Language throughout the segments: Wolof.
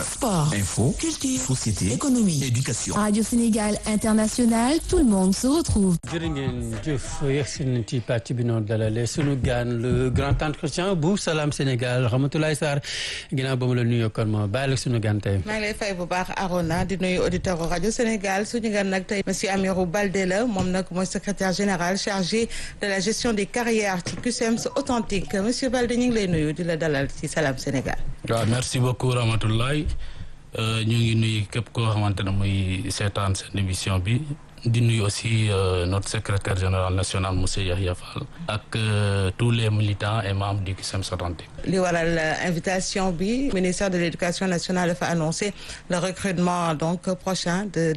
sport, info, culture, société, économie, éducation. Radio Sénégal International, tout le monde se retrouve. jërë ngeen jëf yegsi nañ ci pàcc bi noonu dalale sunu gaan le grand entretien bu Salam Sénégal Ramatoulaye Sarr ginnaaw ba mu la nuyoo kon ma bàyyi la sunu gaan tey. maa ngi lay fay bu baax Arona di nuyu auditeur rajo Sénégal suñu gan nag tey monsieur Amirou Baldé la moom nag mooy secrétaire général chargé de la gestion des carrières ci CUSEMS authentique monsieur Baldé ñu ngi lay nuyu di la dalal ci Salam Sénégal. waaw merci beaucoup Ramatoulaye ñu ngi nuyu képp koo xamante ne muy seetaan seen émission bi. di nuyu aussi notre secrétaire général national monsieur Yahya Fall ak tous les militants et membres du CUSEMS authentique. li waral invitation bi ministère de l'éducation nationale dafa annoncé le recrutement donc prochain de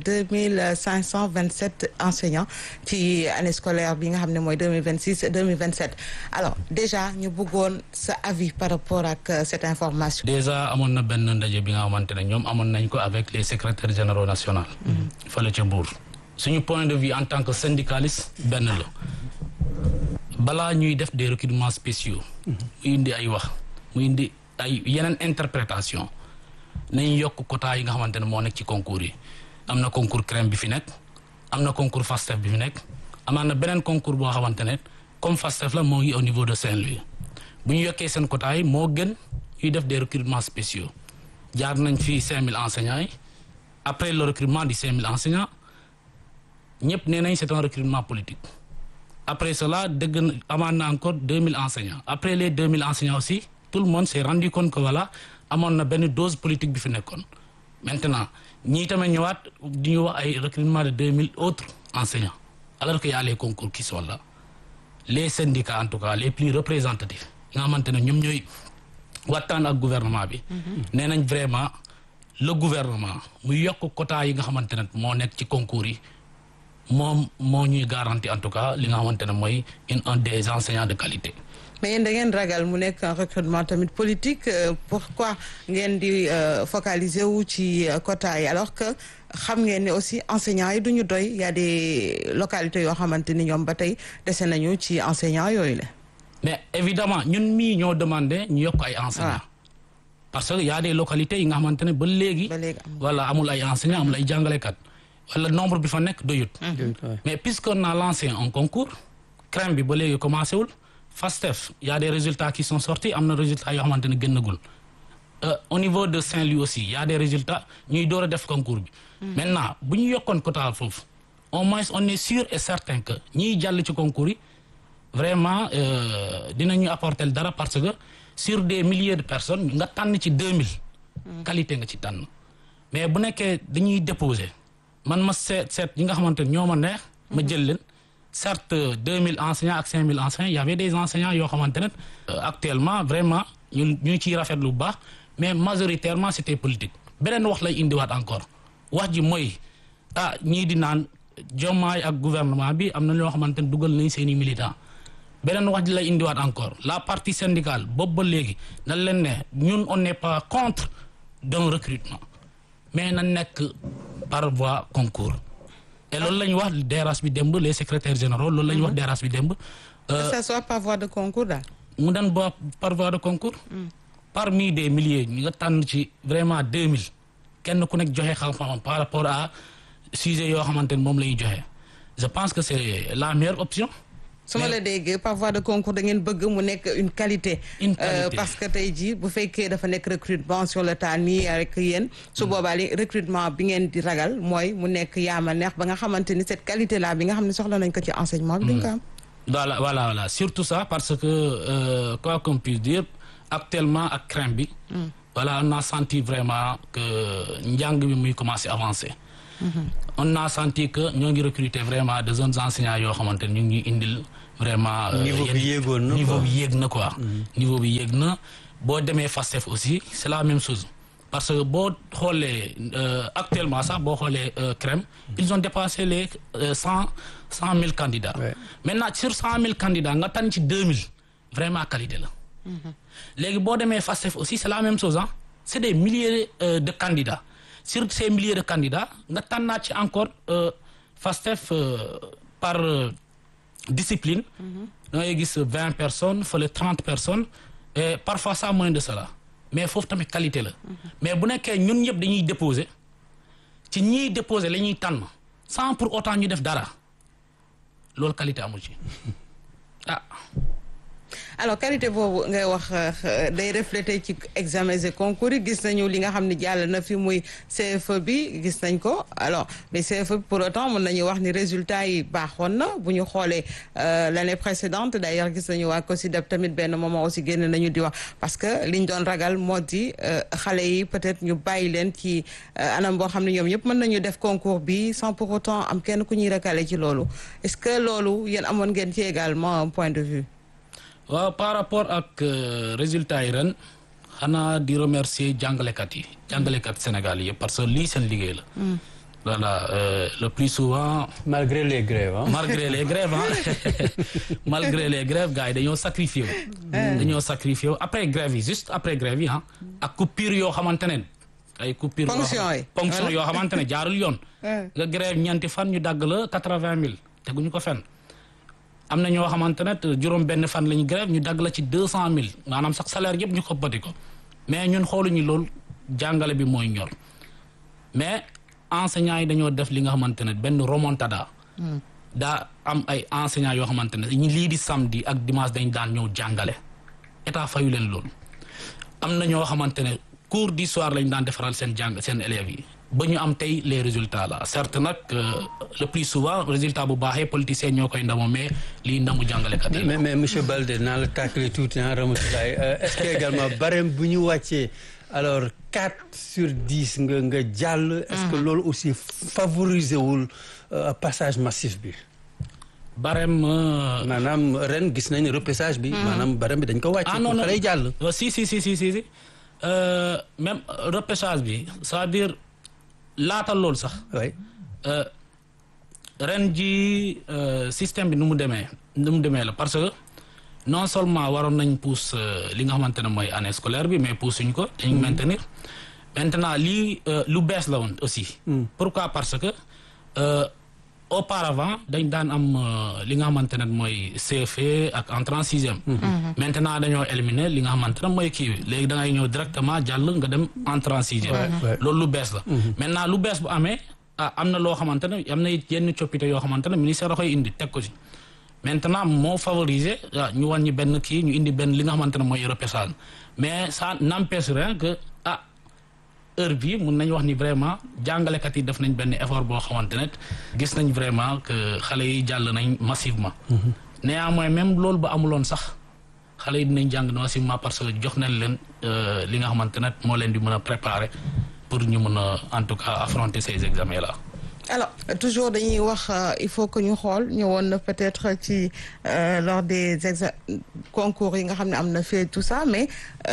2527 enseignants ci année scolaire bi nga xam ne mooy 2026-2027 alors déjà ñu bëggoon sa avis par rapport ak cette information. déjà amoon na benn ndaje bi nga xamante ne ñoom amoon nañ ko avec les secrétaires généraux nationaux. fële ca Mbour. suñu point de vue en tant que syndicaliste benn la balaa ñuy def des recrutements spéciaux mu indi ay wax mu indi ay yeneen interprétation nañ yokk quota yi nga xamante ne moo nekk ci concours yi am na concours CREM bi fi nekk am na concours FASTEF bi fi nekk amaan na beneen concours boo xamante ne comme FASTEF la moo ngi au niveau de Saint-Louis bu ñu yokkee seen quota yi moo gën ñuy def des recrutements spéciaux jaar nañ fii 5000 enseignants yi après le recrutement di 5000 enseignants ñëpp nee nañ c'est un recrutement politique après cela dëgg amaan na encore 2000 enseignants après les 2000 enseignants aussi tout le monde s'est rendu compte que voilà amoon na benn dose politique bi fi nekkoon maintenant ñii tamit ñëwaat di ñu wax ay recrutement de 2000 autres enseignants alors que y a les concours qui sont là les syndicats en tout cas les plus représentatifs nga xamante ne ñoom ñooy waxtaan ak gouvernement bi nee nañ vraiment le gouvernement mu yokk quota yi nga xamante ne moo nekk ci concours yi moom moo ñuy garanti en tout cas li nga xamante ne mooy un des enseignants de qualité. mais yéen da ngeen ragal mu nekk un recrutement tamit politique pourquoi ngeen di focaliser wu ci quota yi alors que xam ngeen ne aussi enseignants yi du ñu doy y a des localités yoo xamante ni ñoom ba tey dese nañu ci enseignants yooyu la. mais évidemment ñun mii ñoo demandé ñu yokk ay enseignants. parce que y a des localités yi nga xamante ne ba léegi. voilà amul ay enseignants amul ay jàngalekat. wala nombre bi fa nekk doyut. mais puisqu'on a lancé un concours CREM bi ba léegi commencé wul FASTEF y a des résultats qui sont sortis am na résultats yoo xamante ne génnagul au niveau de Saint-Louis aussi y a des résultats ñuy door a def concours bi. maintenant bu ñu yokkoon quota foofu au moins on est sûr et certain que ñiy jàll ci concours yi vraiment dinañu apporter dara parce que sur des milliers de personnes nga tànn ci 2000. qualité nga ci tànn mais bu nekkee dañuy déposer. man ma seet yi nga xamante ne ñoo ma neex ma jël leen certes 2000 enseignants ak 5000 enseignants y avait des enseignants yoo xamante ne actuellement vraiment ñu ciy rafetlu bu baax mais majoritairement c'était politique beneen wax lay indiwaat encore wax ji mooy ñii di naan Diomaye ak gouvernement bi am na ñoo xamante ne dugal nañ seeni militants beneen wax ji lay indiwaat encore la partie syndicale boobu ba léegi na leen ne ñun on n'est pas contre d'un recrutement mais na nekk par voie concours et loolu la ñu wax DRH bi démb les secrétaires généraux loolu la ñu wax DRH bi démb. que ça soit par voie de concours daal. mu doon par voie de concours. parmi des milliers ñi nga tànn ci vraiment 2000 kenn ku nekk joxe xam-xamam par rapport à sujet yoo xamante ne moom la ñuy joxe je pense que c'est la meilleure option. su ma la déggee par voie de concours da ngeen bëgg mu nekk une qualité. parce que tey jii bu fekkee dafa nekk recrutement sur le tas nii avec yéen. su boobaa li recrutement bi ngeen di ragal mooy mu nekk yaama neex ba nga xamante ni cette qualité là bi nga xam ne soxla nañ ko ci enseignement bi duñ ko am. voilà surtout ça parce que quoi qu'on puisse dire actuellement ak CREM bi. voilà on a senti vraiment que njàng bi muy commencer avancer. on a senti que ñoo ngi recruter vraiment de jeunes enseignants yoo xamante ne ñu ngi indil vraiment. niveau bi yéegoon na niveau bi yéeg na quoi. niveau bi yéeg na boo demee FASTEF aussi c'est la même chose parce que boo xoolee actuellement sax boo xoolee CREM ils ont dépassé les 100 000 candidats. Ouais. maintenant sur 100 000 candidats nga tànn ci 2000 vraiment qualité la. léegi boo demee FASTEF aussi c'est la même chose ah c'est des milliers de candidats. sur ces milliers de candidats nga tànnaat ci encore FASTEF par discipline. da ngay gis 20 personnes fële 30 personnes et parfois ça moins de cela mais foofu tamit qualité la mais bu nekkee ñun ñëpp dañuy déposer ci ñiy déposer la ñuy tànn sans pour autant ñu def dara loolu qualité amu ci ah. alors qualité boobu ngay wax day refléter ci examens et concours yi gis nañu li nga xam ne jàll na fi muy CFE bi gis nañ ko alors mais CFE bi pour autant mën nañu wax ni résultat yi baaxoon na bu ñu xoolee l'année précédente d'ailleurs gis nañu waa COSYDEP tamit benn moment aussi génn nañu di wax parce que liñ doon ragal moo di xale yi peut-être ñu bàyyi leen ci anam boo xam ne ñoom ñëpp mën nañu def concours bi sans pour autant am kenn ku ñuy recalé ci loolu est-ce que loolu yéen amoon ngeen ci également un point de vue. waaw par rapport ak résultats yi ren xanaa di remercier jàngalekat Sénégal yi parce que lii seen liggéey la. voilà le plus souvent. malgré les grèves ah. malgré les grèves malgré les grèves gars yi dañoo sacrifié wu. dañoo sacrifié wu après grève yi juste après grève yi ak coupure yoo xamante ne ay coupure. ponction yoo xamante ne jaarul yoon. nga grève ñeenti fan ñu dagg la 80 000 teguñu ko fenn. am na ñoo xamante ne juróom benn fan la ñu grève ñu dagg la ci 200 000 maanaam sax salaire yëpp ñu xobbati ko mais ñun xooluñu loolu jàngale bi mooy ñor mais enseignants yi dañoo def li nga xamante ne benn remontada. daa am ay enseignants yoo xamante ne lii di samedi ak dimanche dañ daan ñëw jàngale état fayu leen loolu. am na ñoo xamante ne cours du soir lañ daan defaral seen élèves yi. ba ñu am tey les résultats là certes nag le plus souvent résultat bu baaxee politiciens ñoo koy ndamoo mais lii ndamu jàngalekat yi. mais monsieur Baldé naa la tàkkale tuuti Ramatoulaye est-ce que également barème bu ñu wàccee alors 4 sur 10 nga jàll. est-ce que loolu aussi favoriser wul passage massif bi. barème. maanaam ren gis nañ repêchage bi. maanaam barème bi dañ ko wàccee. non pour xale yi jàll. si même repêchage bi c'est-à-dire. laata loolu sax. oui. ren ji système bi nu mu demee la parce que non seulement waroon nañ pousse li nga xamante ne mooy année scolaire bi mais poussuñ ko dañ maintenir maintenant lii lu bees la woon aussi. pourquoi parce que auparavant dañ daan am li nga xamante ne mooy CFE ak entrée en sixième. maintenant dañoo éliminer li nga xamante ne mooy kii léegi da ngay ñëw directement jàll nga dem entrée en sixième. loolu lu bees la. maintenant lu bees bu amee am na loo xamante ne am na yenn coppite yoo xamante ne ministère da koy indi teg ko ci. maintenant moo favoriser ñu wàññi benn kii ñu indi benn li nga xamante ne mooy repêchage mais ça n'empêche rien que heure bi mun nañ wax ni vraiment jàngalekat yi def nañ benn effort boo xamante ne gis nañ vraiment que xale yi jàll nañ massivement. néanmoins même loolu ba amuloon sax xale yi dinañ jàng massivement parce que jox nañ leen li nga xamante ne moo leen di mën a préparer pour ñu mën a en tout cas affronter ces examens là. alors toujours dañuy wax il faut que ñu xool ñëwoon na peut-être ci lors des concours yi nga xam ne am na fii tout ça mais.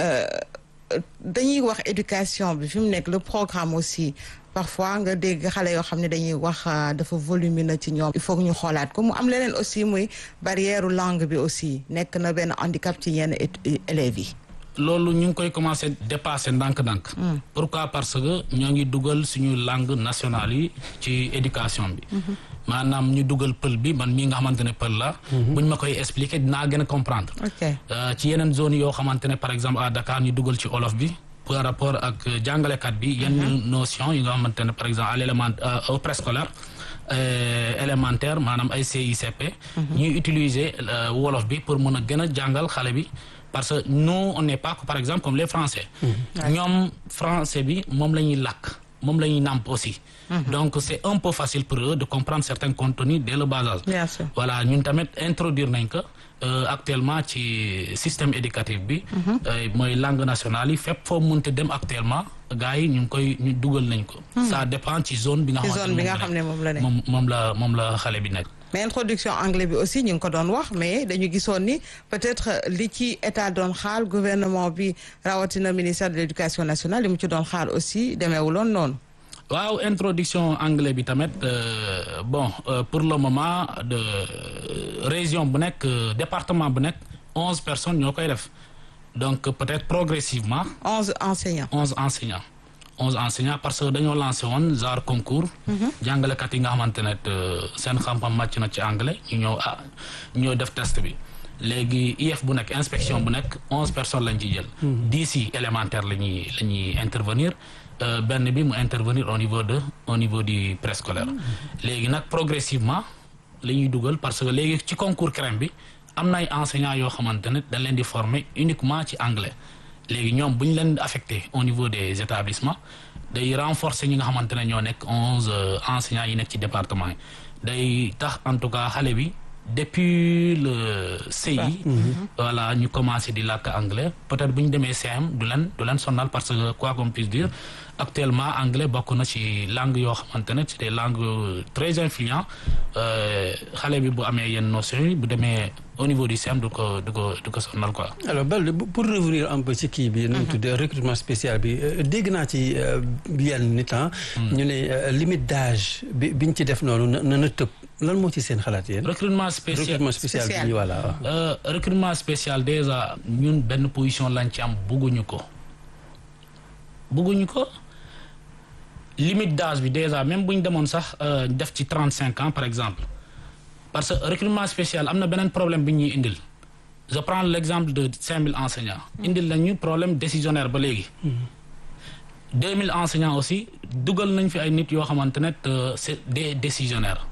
dañuy wax éducation bi fi mu nekk le programme aussi parfois nga dégg xale yoo xam ne dañuy wax dafa volumineux ci ñoom il faut que ñu xoolaat ko mu am leneen aussi muy barrière langue bi aussi nekk na benn handicap ci yenn élèves yi. loolu ñu ngi koy commencer dépasser ndànk-ndànk. pourquoi parce que ñoo ngi dugal suñu langue nationale yi ci éducation bi. maanaam ñu dugal pël bi man mii nga xamante ne pël la. buñ ma koy expliquer dinaa gën a comprendre. ci yeneen zone yoo xamante ne par exemple à Dakar ñu dugal ci olof bi par rapport ak jàngalekat bi yenn notion yi nga xamante ne par exemple à l'élément au préscolaire élémentaire maanaam ay CICP. ñuy utiliser wolof bi pour mën a gën a jàngal xale bi. parce que nous on n'est pas par exemple comme les Français. ñoom français bi moom la ñuy làkk moom la ñuy nàmp aussi. donc c'est un peu facile pour eux de comprendre certains contenus dès le bas âge. Bien sûr. voilà ñun tamit introduire nañ ko actuellement ci système éducatif bi. mooy langue nationale yi fépp foo mënti dem actuellement gars yi ñu dugal nañ ko. ça dépend ci zone bi nga xamante ne moom la xale bi nekk. mais introduction anglais bi aussi ñu ngi ko doon wax mais dañu gisoon ni peut-être li ci état doon xaar gouvernement bi rawatina ministère de l'éducation nationale li mu ci doon xaar aussi demeewuloon noonu. waaw introduction anglais bi tamit pour le moment de région bu nekk département bu nekk 11 personnes ñoo koy def donc peut-être progressivement. 11 enseignants. 11 enseignants parce que dañoo lancé woon genre concours. jàngalekat yi nga xamante ne seen xam-xam màcc na ci anglais ñu ñëw def test bi léegi IF bu nekk inspection bu nekk 11 personnes lañ ci jël. 10 yi élémentaire la ñuy intervenir. benn bi mu intervenir au niveau du préscolaire. léegi nag progressivement la ñuy dugal parce que léegi ci concours CREM bi am na ay enseignants yoo xamante ne dañ leen di former uniquement ci anglais léegi ñoom bu ñu leen affecté au niveau des établissements day renforcer ñi nga xamante ne ñoo nekk 11 enseignants yi nekk ci département yi day tax en tout cas xale bi depuis le CI. voilà ñu commencé di làkk anglais peut-être bu ñu demee CM du leen sonal parce que quoi qu'on puisse dire actuellement anglais bokk na ci langue yoo xamante ne c'est des langues très influentes xale bi bu amee yenn notions yi bu demee au niveau du CM du ko sonal quoi. alors Balde pour revenir un peu ci kii bi. nu mu tudd recrutement spécial bi dégg naa ci yenn nit ñu ne limite d'âge biñ ci def noonu na tëb lan moo ci seen xalaat yéen. recrutement spécial bi voilà. recrutement spécial déjà ñun benn position lañ ci am bugguñu ko limite d'âge bi déjà même bu ñu demoon sax def ci 35 ans par exemple parce que recrutement spécial am na beneen problème bi ñuy indil je prends l'exemple de 5000 enseignants. indil nañu problème décisionnaire ba léegi. 2000 enseignants aussi dugal nañ fi ay nit yoo xamante ne c'est des décisionnaires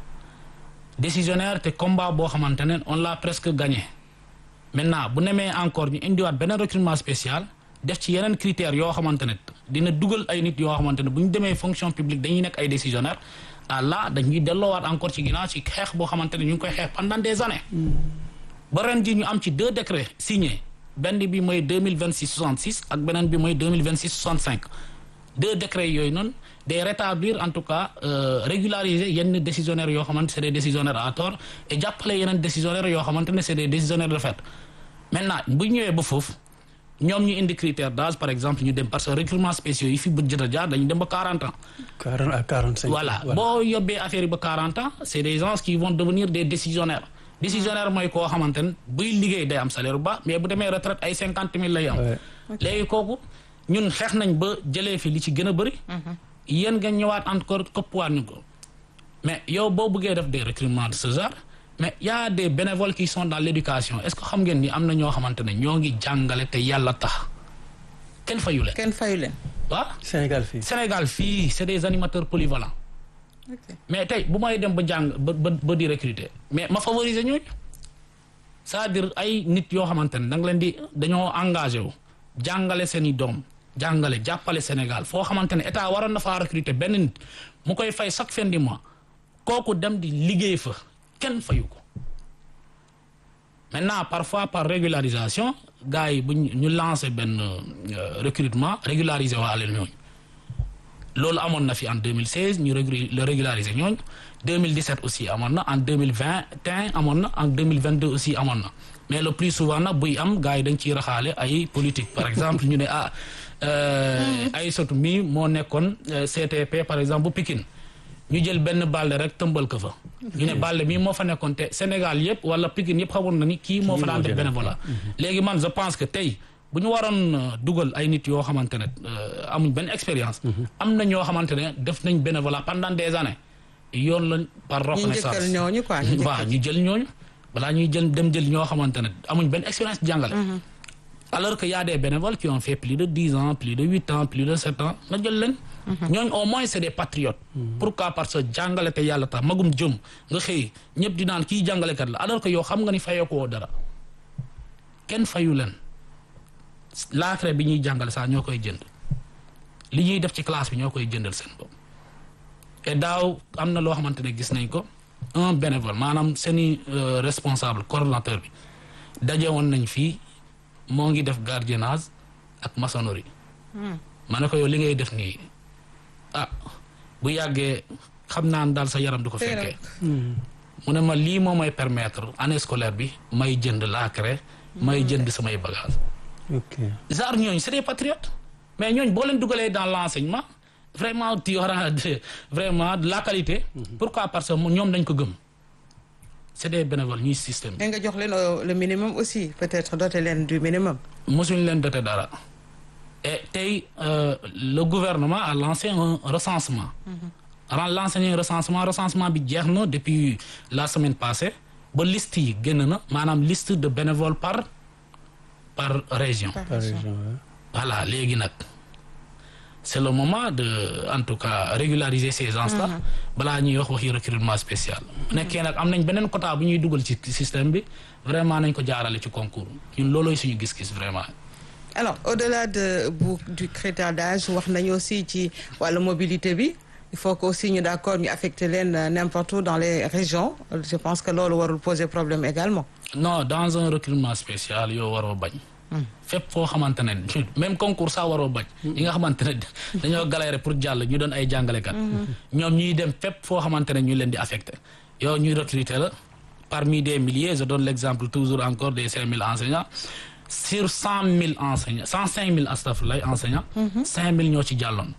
te combat boo xamante ne on l'a presque gagné maintenant bu nemee encore ñu indiwaat beneen recrutement spécial def ci yeneen critères yoo xamante ne dina dugal ay nit yoo xamante ne bu ñu demee fonction publique dañuy nekk ay décisionnaires là dañuy delloowaat encore ci ginnaaw ci xeex boo xamante ne ñu ngi koy xeex pendant des années. ba ren ji ñu am ci 2 décrets signés benn bi mooy 2026-66 ak beneen bi mooy 2026-65 2 décrets yooyu noonu day rétablir en tout cas régulariser yenn décisionnaires yoo xamante c'est des décisionnaires à tort et jàppale yeneen décisionnaires yoo xamante ne c'est des décisionnaires de fait maintenant bu ñëwee ba foofu ñoom ñu indi critère d'âge par exemple ñu dem parce que recrutement spéciaux yi fi bu jot a jaar dañu dem ba 40 ans. 40 à 45. voilà boo yóbbee affaire yi ba 40 ans c'est des gens qui vont devenir des décisionnaires. décisionnaire mooy koo xamante ne buy liggéey day am salaire bu baax mais bu demee retraite ay 50 000 lay am. léegi kooku ñun xeex nañ ba jëlee fi li ci gën a bëri. yéen nga ñëwaat encore koppuwaat ñu ko mais yow boo bëggee def des recrutements de ce genre mais y a des bénévoles qui sont dans l'éducation est-ce que xam ngeen ni am na ñoo xamante ne ñoo ngi jàngale te yàlla tax kenn fayu leen. waaw Sénégal fii c'est des animateurs polyvalents. mais tey bu may dem ba jàng ba di recruter mais ma favoriser ñooñu c'est-à-dire ay nit yoo xamante ne da nga leen dañoo engagé wu jàngale seen i doom jàppale Sénégal foo xamante ne état waroon na faa recruter benn nit mu koy fay chaque fin du mois kooku dem di liggéey fa kenn fayu ko maintenant parfois par régularisation gars yi bu ñu lancer benn recrutement régulariser waale ñooñu. loolu amoon na fi en 2016 ñu régulariser ñooñu 2017 aussi amoon na en 2021 amoon na en 2022 aussi amoon na mais le plus souvent nag buy am gars yi dañ ciy raxaale ay politique par exemple ñu ne ay sotu mi moo nekkoon CTP par exemple bu Pikine ñu jël benn Balde rek tëmbal ko fa ñu ne Balde mii moo fa nekkoon te Sénégal yëpp wala Pikine yëpp xamoon na ni kii moo fa daan def bénévolat léegi man je pense que tey bu ñu waroon dugal ay nit yoo xamante ne amuñ benn expérience. am na ñoo xamante ne def nañ bénévolat pendant des années yoon lañ par reconnaissance ñu jël ñooñu balaa ñuy dem jël ñoo xamante ne amuñ benn expérience jàngale. alors que y a des bénévoles qui ont fait plus de 10 ans plus de 8 ans plus de 7 ans nga jël leen. ñooñu au moins c'est des patriotes. pourquoi parce que jàngale te yàlla tax magum jëm nga xëy ñëpp di naan kii jàngalekat la alors que yow xam nga ni fayoo ko dara kenn fayu leen. laakare bi ñuy jàngale sax ñoo koy jënd li ñuy def ci classe bi ñoo koy jëndal seen bopp et daaw am na loo xamante ne gis nañ ko un bénévole maanaam seeni responsable coordonnateur bi daje woon nañ fii moo ngi def gardiennage ak maçonnerie. ma ne ko yow li ngay def nii bu yàggee xam naa daal sa yaram du ko fekkee. mu ne ma lii moo may permettre année scolaire bi may jënd laakare may jënd samay bagages. genre ñooñu c'est des patriotes mais ñooñu boo leen dugalee dans l'enseignement vraiment tu auras vraiment de la qualité. pourquoi parce que ñoom dañ ko gëm c'est des bénévoles ñuy système. nga jox leen le minimum aussi peut-être doter leen du minimum. mosuñ leen doter dara et tey le gouvernement a lancé un recensement. recensement bi jeex na depuis la semaine passée ba liste yi génn na maanaam liste de bénévoles par région. Voilà léegi nag c'est le moment de en tout cas régulariser ces gens-là balaa ñuy wax waxi recrutement spécial. nekkee nag am nañ beneen quota bu ñuy dugal ci système bi vraiment nañ ko jaarale ci concours ñun loolooy suñu gis-gis vraiment. alors au-delà du critère d'âge wax nañu aussi ci wàllu mobilité bi il faut que aussi ñu d'accord ñu affecter leen n'importe où dans les régions je pense que loolu warul poser problème également. non dans un recrutement spécial yow waroo bañ. fépp foo xamante ne même concours sax waroo bañ. yi nga xamante ne dañoo galérer pour jàll ñu doon ay jàngalekat. ñoom ñuy dem fépp foo xamante ne ñu leen di affecté yow ñuy recruter la parmi des milliers je donne l'exemple toujours encore des 5000 enseignants sur 100 000 enseignants 105 000 astafurlah enseignants. 5 000 ñoo ci jàlloon.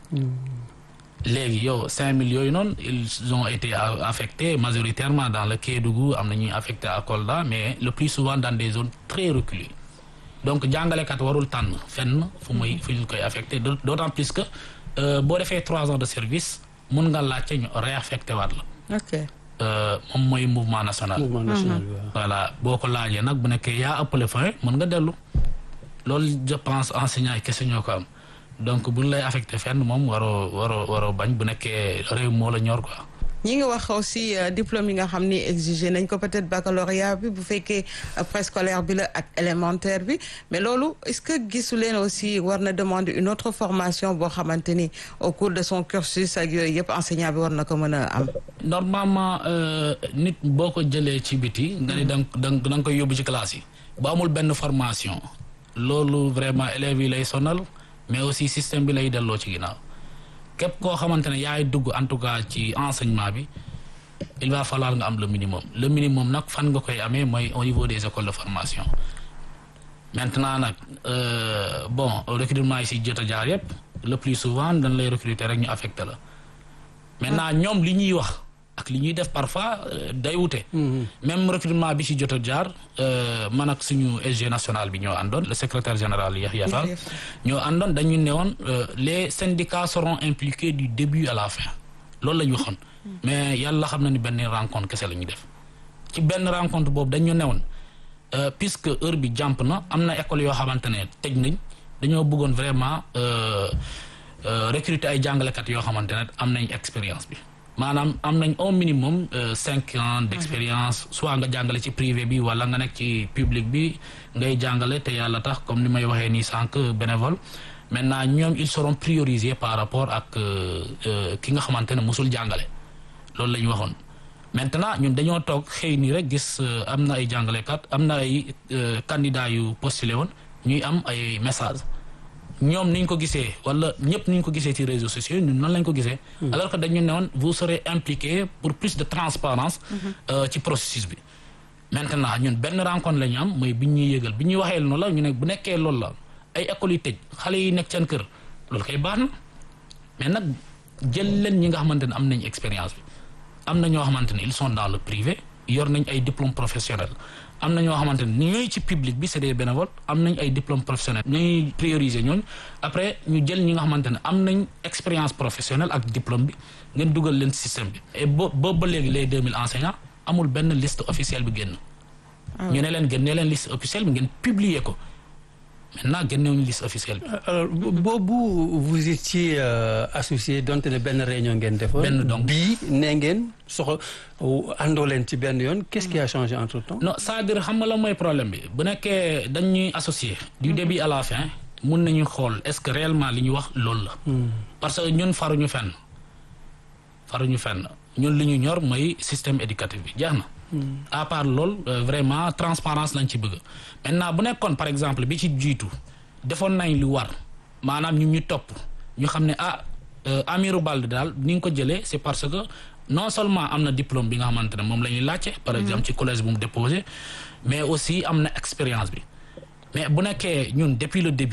léegi yow 5 000 yooyu noonu ils ont été affectés majoritairement dans le Kédougou am na ñuy affecté à Kolda mais le plus souvent dans des zones très reculées. donc jàngalekat warul tànn fenn fu ñu koy affecté d'autant plus que boo defee 3 ans de service mun nga laajte ñu réaffecté waat la. ok moom mooy mouvement national. voilà boo ko laajee nag bu nekkee yaa ëppale fin mën nga dellu loolu je pense enseignants yi kese ñoo ko am donc buñ lay affecté fenn moom waroo bañ bu nekkee réew moo la ñor quoi. ñi ngi wax aussi diplôme yi nga xam ni exigé nañ ko peut-être baccalauréat bi bu fekkee préscolaire bi la ak élémentaire bi mais loolu est-ce que gisu leen aussi war na demander une autre formation boo xamante ni au cours de son cursus ak yooyu yëpp enseignant bi war na ko mën a am. normalement nit boo ko jëlee ci biti nga ni da nga koy yóbbu ci classe yi bu amul benn formation loolu vraiment élèves yi lay sonal mais aussi système bi lay delloo ci ginnaaw. képp koo xamante ne yaay dugg en tout cas ci enseignement bi il va falloir nga am le minimum nag fan nga koy amee mooy au niveau des écoles de formation maintenant nag bon recrutement yi si jot a jaar yëpp le plus souvent dañ lay recruter rek ñu affecté la maintenant ñoom li ñuy wax ak li ñuy def parfois day wute. même recrutement bi si jot a jaar man ak suñu SG national bi ñoo àndoon le secrétaire général Yahya Fall ñoo àndoon dañu ne woon les syndicats seront impliqués du début à la fin loolu la ñu waxoon. mais yàlla xam na ni benn rencontre kese la ñuy def ci benn rencontre boobu dañu ne woon puisque heure bi jàmp na am na école yoo xamante ne tëj nañ dañoo bëggoon vraiment recruter ay jàngalekat yoo xamante ne am nañ expérience bi. maanaam am nañ au minimum 5 ans d'expérience soit nga jàngale ci privé bi wala nga nekk ci public bi ngay jàngale te yàlla tax comme ni may waxee nii sànq bénévole maintenant ñoom ils seront priorisés par rapport ak ki nga xamante ne mosul jàngale loolu la ñu waxoon. maintenant ñun dañoo toog xëy nii rek gis am na ay jàngalekat am na ay candidats yu postulé woon ñuy am ay messages. ñoom niñ ko gisee wala ñëpp niñ ko gisee ci réseaux sociaux ñun noonu lañ ko gisee. alors que dañu ne woon vous serez impliqués pour plus de transparence ci processus bi. maintenant ñun benn rencontre la ñu am mooy bi ñuy yëgal bi ñuy waxee noonu la ñu ne bu nekkee loolu la ay écoles yi tëj xale yi nekk seen kër loolu kay baax na mais nag jël leen ñi nga xamante ne am nañ expérience bi am na ñoo xamante ne ils sont dans le privé yor nañ ay diplômes professionnels. am na ñoo xamante ne ñooy ci public bi c'est des bénévoles am nañ ay diplômes professionnels ñuy prioriser ñooñu après ñu jël ñi nga xamante ne am nañ expérience professionnelle ak diplôme bi ngeen dugal leen système bi. et boobu ba léegi les 2000 enseignants amul benn liste officielle bi génn. ñu ne leen génnee leen liste officielle bi ngeen publier ko maintenant génnewuñu liste officielle bi. alors boobu vous étiez associé donte ne benn réunion ngeen defoon. benn donc bii nee ngeen àndoo leen ci benn yoon qu'est-ce qui a changé entre temps. non c'est-à-dire xam nga la mooy problème bi bu nekkee dañuy associé du début à la fin mun nañu xool est-ce que réellement li ñu wax loolu la. parce que ñun faruñu fenn ñun li ñu ñor mooy système éducatif bi jeex na. à part loolu vraiment transparence lañ ci bëgg maintenant bu nekkoon par exemple bi ci jiitu defoon nañ lu war maanaam ñu topp ñu xam ne Amirou Balde daal ni nga ko jëlee c'est parce que non seulement am na diplôme bi nga xamante ne moom la ñuy laajte par exemple ci collège bu mu déposé mais aussi am na expérience bi mais bu nekkee ñun depuis le début